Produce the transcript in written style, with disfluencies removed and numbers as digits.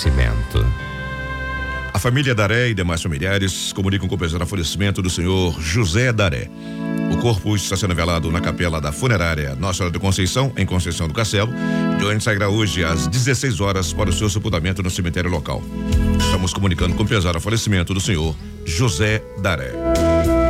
Nascimento. A família Daré e demais familiares comunicam com o pesar o falecimento do senhor José Daré. O corpo está sendo velado na capela da funerária Nossa Senhora da Conceição, em Conceição do Castelo, de onde sairá hoje às 16 horas para o seu sepultamento no cemitério local. Estamos comunicando com o pesar o falecimento do senhor José Daré.